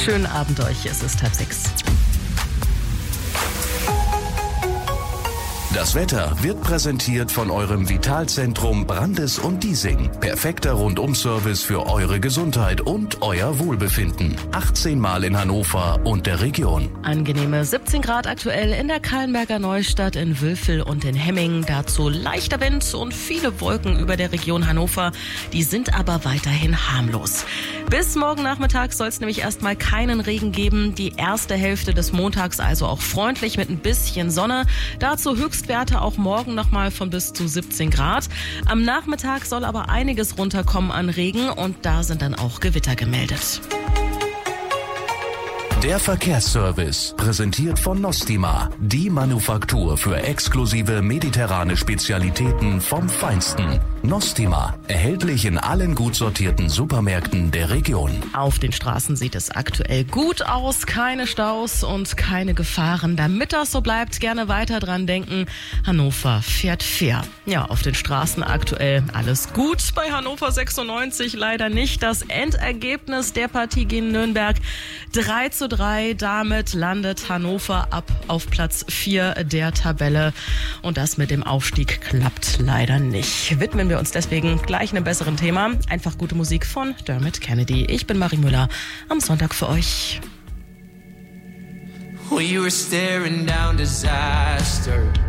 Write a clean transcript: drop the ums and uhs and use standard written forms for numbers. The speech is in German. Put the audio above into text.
Schönen Abend euch, es ist 5:30. Das Wetter wird präsentiert von eurem Vitalzentrum Brandes und Diesing. Perfekter Rundum-Service für eure Gesundheit und euer Wohlbefinden. 18 Mal in Hannover und der Region. Angenehme 17 Grad aktuell in der Kahlenberger Neustadt, in Wülfel und in Hemming. Dazu leichter Wind und viele Wolken über der Region Hannover. Die sind aber weiterhin harmlos. Bis morgen Nachmittag soll es nämlich erstmal keinen Regen geben. Die erste Hälfte des Montags also auch freundlich mit ein bisschen Sonne. Dazu Höchstwerte auch morgen nochmal von bis zu 17 Grad. Am Nachmittag soll aber einiges runterkommen an Regen und da sind dann auch Gewitter gemeldet. Der Verkehrsservice, präsentiert von Nostima, die Manufaktur für exklusive mediterrane Spezialitäten vom Feinsten. Nostima, erhältlich in allen gut sortierten Supermärkten der Region. Auf den Straßen sieht es aktuell gut aus, keine Staus und keine Gefahren. Damit das so bleibt, gerne weiter dran denken. Hannover fährt fair. Ja, auf den Straßen aktuell alles gut. Bei Hannover 96 leider nicht. Das Endergebnis der Partie gegen Nürnberg 3:3. Damit landet Hannover auf Platz 4 der Tabelle. Und das mit dem Aufstieg klappt leider nicht. Widmen wir uns deswegen gleich einem besseren Thema. Einfach gute Musik von Dermot Kennedy. Ich bin Marie Müller am Sonntag für euch. We were staring down disaster.